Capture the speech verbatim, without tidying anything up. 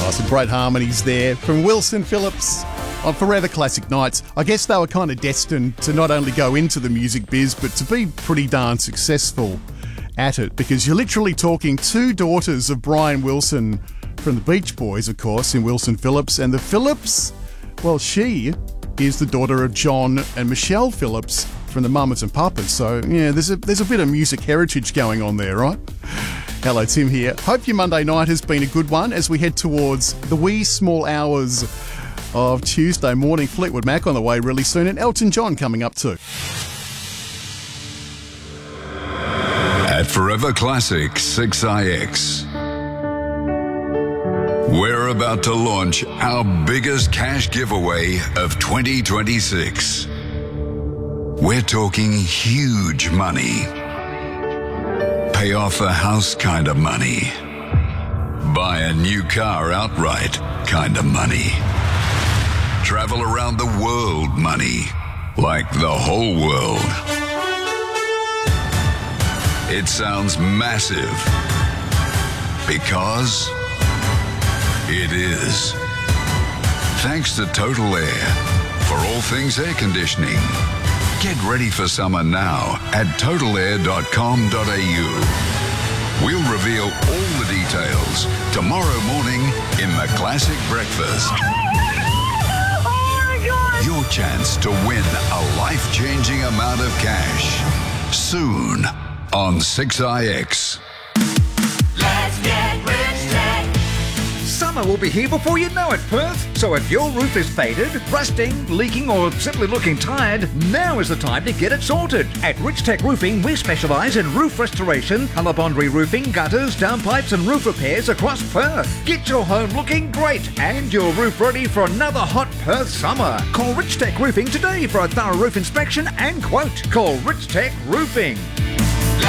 Oh, some great harmonies there from Wilson Phillips on Forever Classic Nights. I guess they were kind of destined to not only go into the music biz, but to be pretty darn successful at it, because you're literally talking two daughters of Brian Wilson from the Beach Boys, of course, in Wilson Phillips. And the Phillips, well, she is the daughter of John and Michelle Phillips from the Mamas and Papas. So, yeah, there's a, there's a bit of music heritage going on there, right? Hello, Tim here. Hope your Monday night has been a good one as we head towards the wee small hours of Tuesday morning. Fleetwood Mac on the way really soon, and Elton John coming up too. At Forever Classic six I X, we're about to launch our biggest cash giveaway of twenty twenty-six. We're talking huge money. Pay off a house kind of money. Buy a new car outright kind of money. Travel around the world money, like the whole world. It sounds massive because it is. Thanks to Total Air for all things air conditioning. Get ready for summer now at total air dot com dot a u. We'll reveal all the details tomorrow morning in the Classic Breakfast. Oh my God! Your chance to win a life-changing amount of cash soon on six I X. Let's get rich tech. Summer will be here before you know it, Perth. So if your roof is faded, rusting, leaking, or simply looking tired, now is the time to get it sorted. At Rich Tech Roofing, we specialise in roof restoration, Alabondri roofing, gutters, downpipes, and roof repairs across Perth. Get your home looking great and your roof ready for another hot Perth summer. Call Rich Tech Roofing today for a thorough roof inspection and quote. Call Rich Tech Roofing.